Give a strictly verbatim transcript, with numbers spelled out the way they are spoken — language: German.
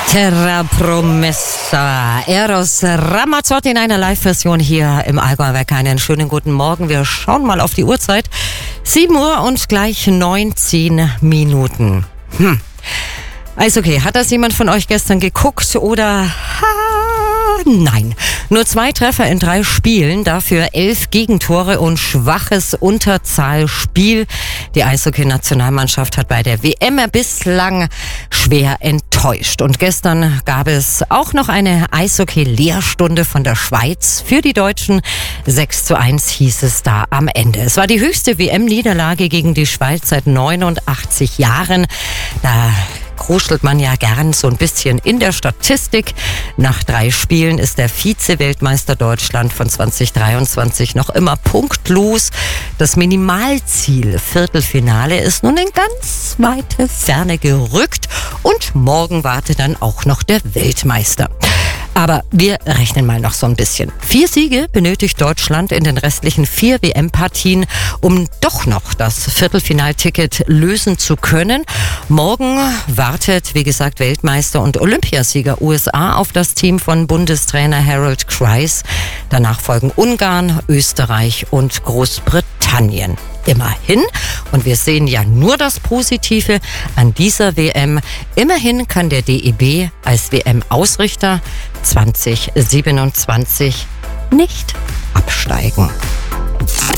Terra Promessa, Eros Ramazzotti in einer Live-Version hier im Allgäuwerk. Einen schönen guten Morgen. Wir schauen mal auf die Uhrzeit. sieben Uhr und gleich neunzehn Minuten. Hm. Also okay, hat das jemand von euch gestern geguckt oder... Ha, nein. Nur zwei Treffer in drei Spielen, dafür elf Gegentore und schwaches Unterzahlspiel. Die Eishockey-Nationalmannschaft hat bei der W M bislang schwer enttäuscht. Und gestern gab es auch noch eine Eishockey-Lehrstunde von der Schweiz für die Deutschen. sechs zu eins hieß es da am Ende. Es war die höchste W M-Niederlage gegen die Schweiz seit neunundachtzig Jahren. Da kruschelt man ja gern so ein bisschen in der Statistik. Nach drei Spielen ist der Vize-Weltmeister Deutschland von zwanzig dreiundzwanzig noch immer punktlos. Das Minimalziel Viertelfinale ist nun in ganz weite Ferne gerückt und morgen wartet dann auch noch der Weltmeister. Aber wir rechnen mal noch so ein bisschen. Vier Siege benötigt Deutschland in den restlichen vier W M-Partien, um doch noch das Viertelfinalticket lösen zu können. Morgen wartet, wie gesagt, Weltmeister und Olympiasieger U S A auf das Team von Bundestrainer Harold Kreis. Danach folgen Ungarn, Österreich und Großbritannien. Immerhin, und wir sehen ja nur das Positive an dieser W M, immerhin kann der D E B als W M-Ausrichter zwanzig siebenundzwanzig nicht absteigen.